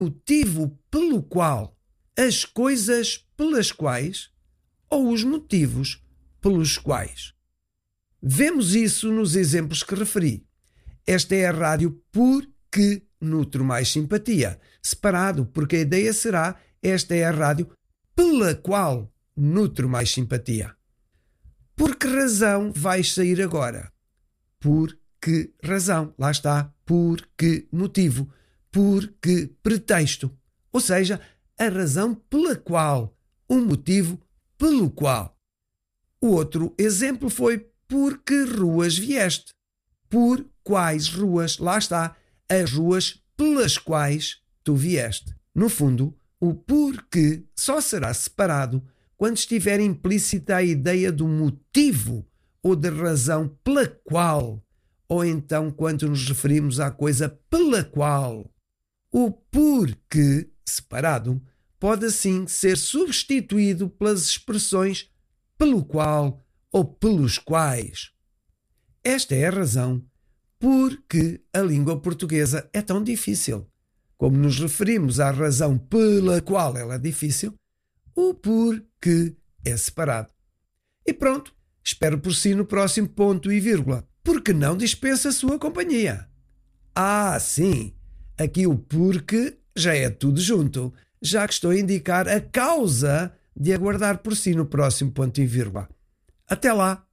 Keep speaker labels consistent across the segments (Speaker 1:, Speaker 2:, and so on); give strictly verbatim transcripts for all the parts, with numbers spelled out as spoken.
Speaker 1: motivo pelo qual, as coisas pelas quais ou os motivos pelos quais. Vemos isso nos exemplos que referi. Esta é a rádio porque nutro mais simpatia. Separado, porque a ideia será: esta é a rádio pela qual nutro mais simpatia. Por que razão vais sair agora? Por que razão? Lá está. Por que motivo? Por que pretexto? Ou seja, a razão pela qual, o motivo pelo qual. O outro exemplo foi: por que ruas vieste? Por quais ruas? Lá está. As ruas pelas quais tu vieste. No fundo, o porquê só será separado quando estiver implícita a ideia do motivo ou da razão pela qual, ou então quando nos referimos à coisa pela qual. O porquê, separado, pode assim ser substituído pelas expressões pelo qual ou pelos quais. Esta é a razão porque a língua portuguesa é tão difícil. Como nos referimos à razão pela qual ela é difícil, o porquê é separado. E pronto, espero por si no próximo ponto e vírgula, porque não dispensa a sua companhia. Ah, sim, aqui o porquê já é tudo junto, já que estou a indicar a causa de aguardar por si no próximo ponto e vírgula. Até lá!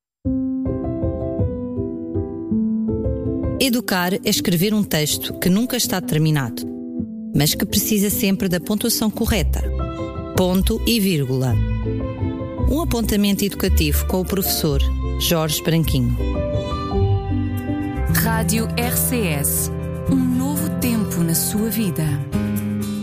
Speaker 2: Educar é escrever um texto que nunca está terminado, mas que precisa sempre da pontuação correta. Ponto e vírgula. Um apontamento educativo com o professor Jorge Branquinho.
Speaker 3: Rádio R C S. Um novo tempo na sua vida.